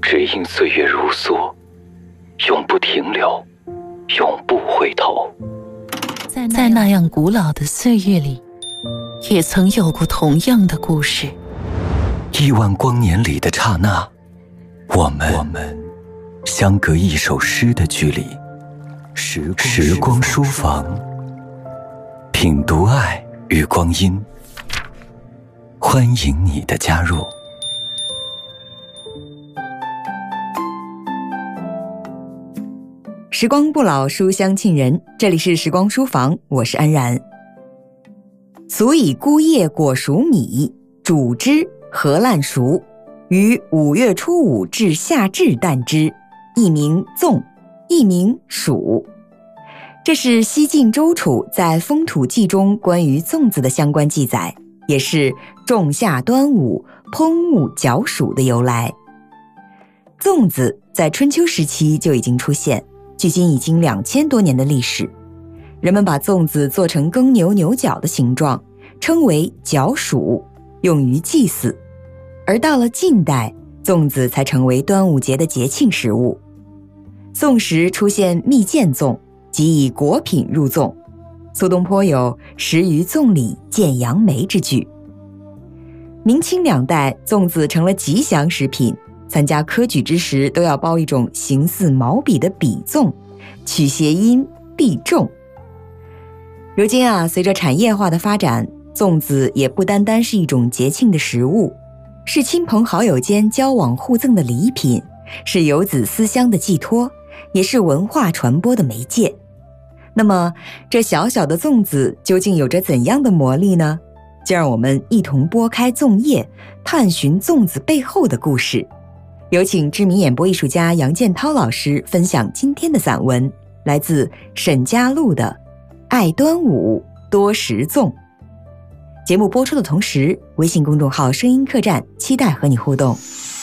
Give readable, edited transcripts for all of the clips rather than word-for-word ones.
只因岁月如梭，永不停留，永不回头。 在那样古老的岁月里，也曾有过同样的故事。 亿万光年里的刹那，我们相隔一首诗的距离。时光书房，品读爱与光阴，欢迎你的加入。 时光不老，书香沁人。这里是时光书房，我是安然。俗以菇叶果熟米，煮之荷烂熟，于5月初5至夏至诞之，一名粽，一名黍。这是西晋周楚在《风土记》中关于粽子的相关记载，也是仲夏端午烹物嚼黍的由来。粽子在春秋时期就已经出现，距今已经2000多年的历史。人们把粽子做成耕牛牛角的形状，称为角黍，用于祭祀。而到了近代，粽子才成为端午节的节庆食物。宋时出现蜜饯粽，即以果品入粽。苏东坡有食于粽里见杨梅之句。明清2代，粽子成了吉祥食品，参加科举之时都要包一种形似毛笔的笔粽，取谐音必中。如今随着产业化的发展，粽子也不单单是一种节庆的食物，是亲朋好友间交往互赠的礼品，是游子思乡的寄托，也是文化传播的媒介。那么这小小的粽子究竟有着怎样的魔力呢？就让我们一同拨开粽叶，探寻粽子背后的故事。有请知名演播艺术家杨建涛老师分享今天的散文，来自沈家路的爱端午多食粽。节目播出的同时，微信公众号声音客栈期待和你互动。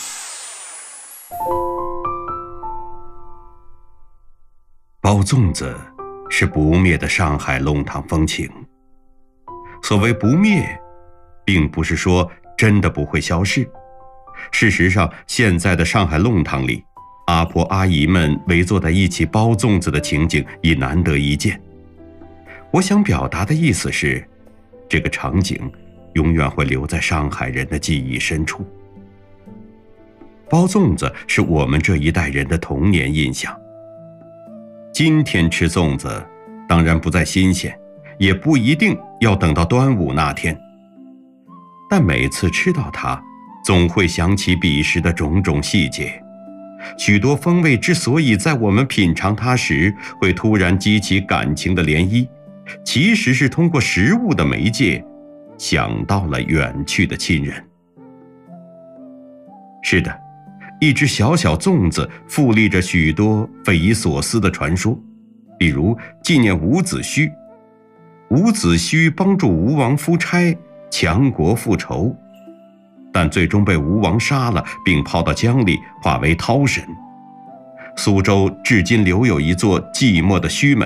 包粽子是不灭的上海弄堂风情。所谓不灭，并不是说真的不会消逝。事实上，现在的上海弄堂里，阿婆阿姨们围坐在一起包粽子的情景已难得一见。我想表达的意思是，这个场景永远会留在上海人的记忆深处。包粽子是我们这一代人的童年印象。今天吃粽子当然不再新鲜，也不一定要等到端午那天，但每次吃到它，总会想起彼时的种种细节。许多风味之所以在我们品尝它时会突然激起感情的涟漪，其实是通过食物的媒介想到了远去的亲人。是的，一只小小粽子富丽着许多匪夷所思的传说，比如纪念伍子胥。伍子胥帮助吴王夫差强国复仇，但最终被吴王杀了，并抛到江里化为涛神。苏州至今留有一座寂寞的胥门，